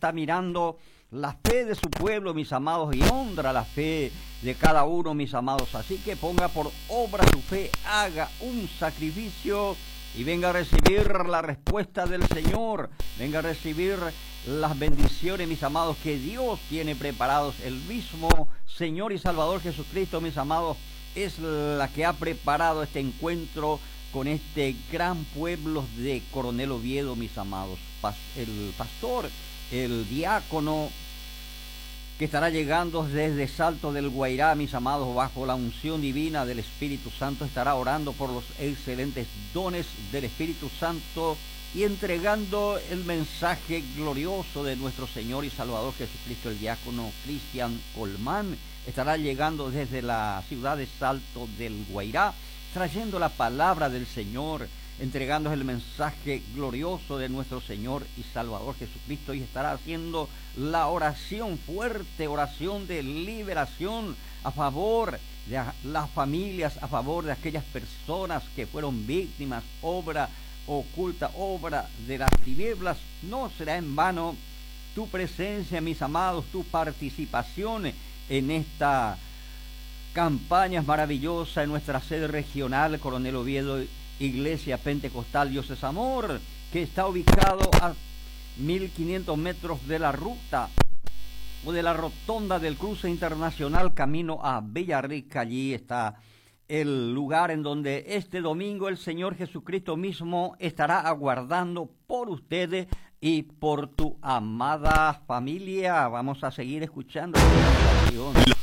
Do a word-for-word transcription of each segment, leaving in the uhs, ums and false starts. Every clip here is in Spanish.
está mirando la fe de su pueblo, mis amados, y honra la fe de cada uno, mis amados. Así que ponga por obra su fe, haga un sacrificio y venga a recibir la respuesta del Señor, venga a recibir las bendiciones, mis amados, que Dios tiene preparados. El mismo Señor y Salvador Jesucristo, mis amados, es la que ha preparado este encuentro con este gran pueblo de Coronel Oviedo, mis amados. El pastor, el diácono que estará llegando desde Salto del Guairá, mis amados, bajo la unción divina del Espíritu Santo, estará orando por los excelentes dones del Espíritu Santo y entregando el mensaje glorioso de nuestro Señor y Salvador Jesucristo. El diácono Cristian Colmán estará llegando desde la ciudad de Salto del Guairá, trayendo la palabra del Señor, entregando el mensaje glorioso de nuestro Señor y Salvador Jesucristo, y estará haciendo la oración fuerte, oración de liberación a favor de las familias, a favor de aquellas personas que fueron víctimas, obra oculta, obra de las tinieblas. No será en vano tu presencia, mis amados, tu participación en esta campaña maravillosa en nuestra sede regional, Coronel Oviedo, Iglesia Pentecostal Dios es Amor, que está ubicado a mil quinientos metros de la ruta o de la rotonda del cruce internacional camino a Villarrica. Allí está el lugar en donde este domingo el Señor Jesucristo mismo estará aguardando por ustedes y por tu amada familia. Vamos a seguir escuchando esta oración.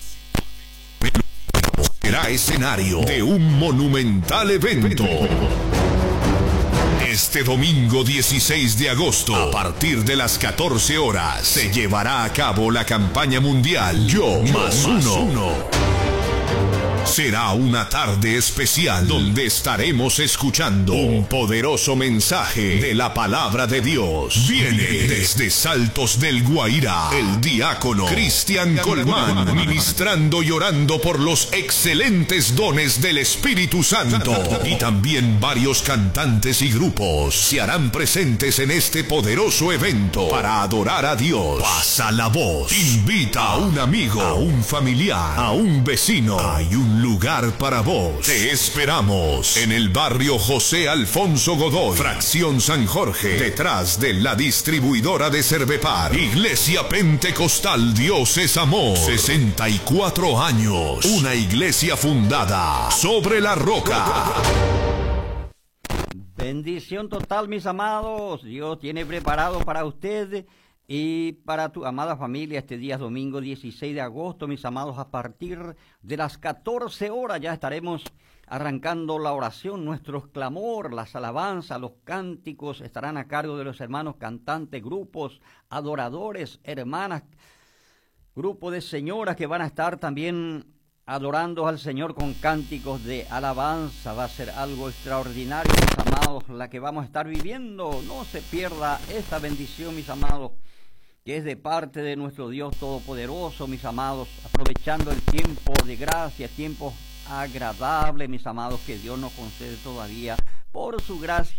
Será escenario de un monumental evento. Este domingo dieciséis de agosto, a partir de las catorce horas, se llevará a cabo la campaña mundial Yo Más Uno. Será una tarde especial donde estaremos escuchando un poderoso mensaje de la palabra de Dios. Viene desde Saltos del Guairá el diácono Cristian Colmán, ministrando y orando por los excelentes dones del Espíritu Santo. Y también varios cantantes y grupos se harán presentes en este poderoso evento para adorar a Dios. Pasa la voz, invita a un amigo, a un familiar, a un vecino. Hay un lugar para vos. Te esperamos en el barrio José Alfonso Godoy, fracción San Jorge, detrás de la distribuidora de Cervepar. Iglesia Pentecostal Dios es Amor, sesenta y cuatro años, una iglesia fundada sobre la roca. Bendición total, mis amados. Dios tiene preparado para ustedes y para tu amada familia este día domingo dieciséis de agosto, mis amados, a partir de las catorce horas ya estaremos arrancando la oración, nuestros clamor, las alabanzas, los cánticos estarán a cargo de los hermanos cantantes, grupos, adoradores, hermanas, grupo de señoras que van a estar también adorando al Señor con cánticos de alabanza. Va a ser algo extraordinario, mis amados, la que vamos a estar viviendo. No se pierda esta bendición, mis amados, que es de parte de nuestro Dios Todopoderoso, mis amados, aprovechando el tiempo de gracia, tiempo agradable, mis amados, que Dios nos concede todavía por su gracia